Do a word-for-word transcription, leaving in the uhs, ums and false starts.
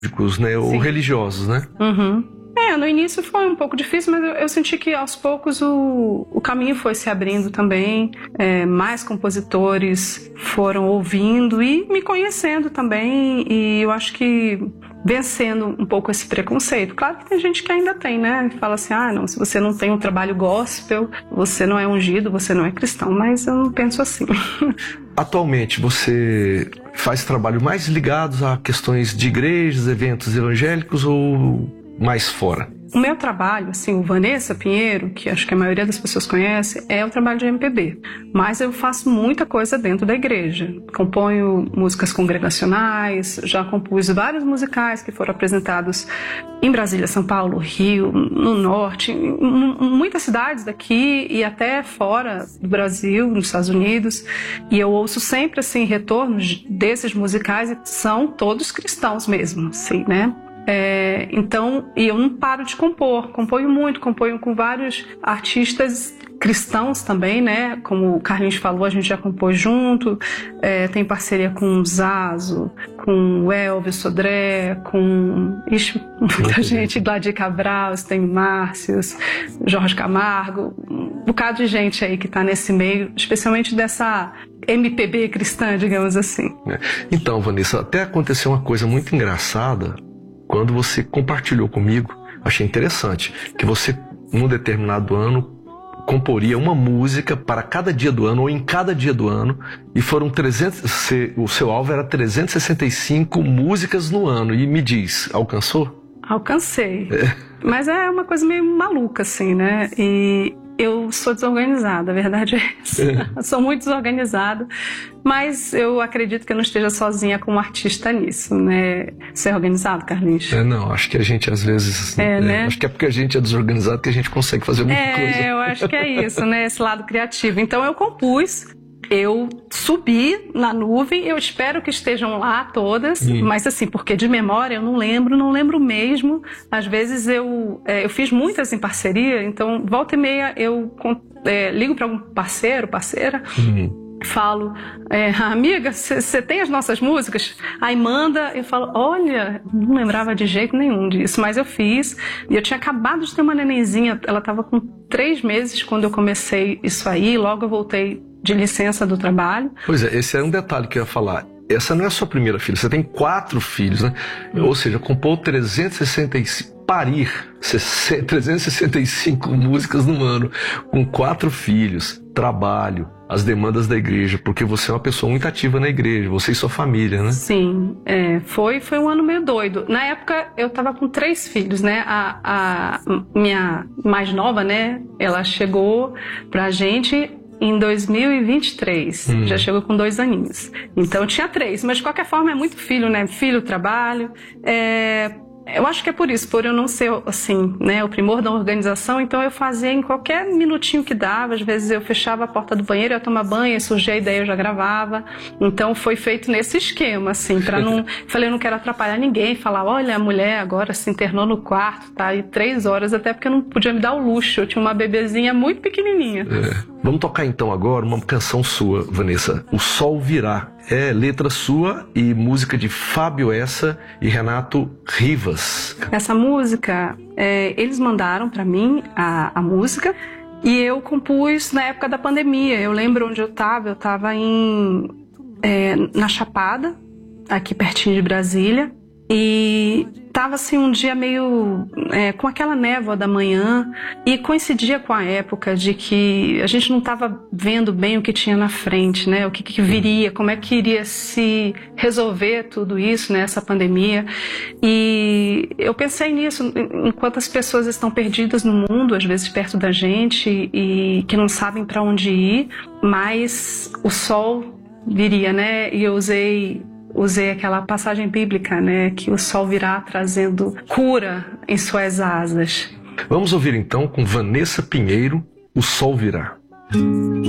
né, ou religiosos, né? Uhum. É, no início foi um pouco difícil, mas eu, eu senti que aos poucos o, o caminho foi se abrindo também, é, mais compositores foram ouvindo e me conhecendo também, e eu acho que vencendo um pouco esse preconceito. Claro que tem gente que ainda tem, né? Fala assim, ah, não, se você não tem um trabalho gospel, você não é ungido, você não é cristão, mas eu não penso assim. Atualmente você faz trabalho mais ligados a questões de igrejas, eventos evangélicos ou mais fora? O meu trabalho, assim, o Vanessa Pinheiro, que acho que a maioria das pessoas conhece, é o trabalho de M P B. Mas eu faço muita coisa dentro da igreja. Componho músicas congregacionais, já compus vários musicais que foram apresentados em Brasília, São Paulo, Rio, no Norte, em muitas cidades daqui e até fora do Brasil, nos Estados Unidos. E eu ouço sempre, assim, retornos desses musicais e são todos cristãos mesmo, assim, né? É, então, e eu não paro de compor, componho muito, componho com vários artistas cristãos também, né? Como o Carlinhos falou, a gente já compôs junto, é, tem parceria com o Zazo, com o Elvis Sodré, com ixi, muita gente, Gladir Cabral, tem Márcios, Jorge Camargo, um bocado de gente aí que está nesse meio, especialmente dessa M P B cristã, digamos assim. Então, Vanessa, até aconteceu uma coisa muito engraçada quando você compartilhou comigo, achei interessante, que você, num determinado ano, comporia uma música para cada dia do ano, ou em cada dia do ano, e foram trezentos, o seu alvo era trezentas e sessenta e cinco músicas no ano, e me diz, alcançou? Alcancei, é. Mas é uma coisa meio maluca, assim, né, e eu sou desorganizada, a verdade é essa. Eu sou muito desorganizada, mas eu acredito que eu não esteja sozinha como artista nisso, né? Você é organizado, Carlinhos? É, não, acho que a gente às vezes... É, é, né? Acho que é porque a gente é desorganizado que a gente consegue fazer muita é, coisa. É, eu acho que é isso, né? Esse lado criativo. Então eu compus, eu subi na nuvem, eu espero que estejam lá todas, hum. mas assim, porque de memória eu não lembro, não lembro mesmo. Às vezes eu, é, eu fiz muitas em parceria, então volta e meia eu é, ligo para algum parceiro, parceira, hum. falo, é, amiga, você tem as nossas músicas? Aí manda, eu falo, olha, não lembrava de jeito nenhum disso, mas eu fiz, e eu tinha acabado de ter uma nenenzinha, ela estava com três meses quando eu comecei isso aí, logo eu voltei de licença do trabalho. Pois é, esse é um detalhe que eu ia falar. Essa não é a sua primeira filha, você tem quatro filhos, né? Hum. Ou seja, compôs trezentas e sessenta e cinco, parir trezentas e sessenta e cinco músicas no ano, com quatro filhos, trabalho, as demandas da igreja, porque você é uma pessoa muito ativa na igreja, você e sua família, né? Sim, é, foi, foi um ano meio doido. Na época eu tava com três filhos, né? A, a minha mais nova, né? Ela chegou pra gente em dois mil e vinte e três, hum. já chegou com dois aninhos. Então tinha três, mas de qualquer forma é muito filho, né? Filho, trabalho. É, eu acho que é por isso, por eu não ser, assim, né, o primor da organização, então eu fazia em qualquer minutinho que dava. Às vezes eu fechava a porta do banheiro, eu ia tomar banho, surgia a ideia, eu já gravava. Então foi feito nesse esquema, assim, para não... Falei, eu não quero atrapalhar ninguém, falar, olha, a mulher agora se internou no quarto, tá aí três horas, até porque eu não podia me dar o luxo, eu tinha uma bebezinha muito pequenininha. É. Vamos tocar então agora uma canção sua, Vanessa, O Sol Virá. É letra sua e música de Fábio Essa e Renato Rivas. Essa música, é, eles mandaram para mim a, a música e eu compus na época da pandemia. Eu lembro onde eu estava, eu estava em, é, na Chapada, aqui pertinho de Brasília. E tava assim um dia meio é, com aquela névoa da manhã e coincidia com a época de que a gente não estava vendo bem o que tinha na frente, né? O que, que viria, como é que iria se resolver tudo isso, né? Essa pandemia. E eu pensei nisso, enquanto as pessoas estão perdidas no mundo, às vezes perto da gente e que não sabem para onde ir, mas o sol viria, né? E eu usei Usei aquela passagem bíblica, né? Que o sol virá trazendo cura em suas asas. Vamos ouvir então com Vanessa Pinheiro, O Sol Virá.